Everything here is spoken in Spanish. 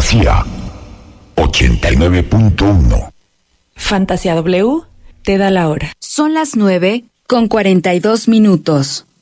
Fantasía 89.1. Fantasía W te da la hora. Son las 9:42.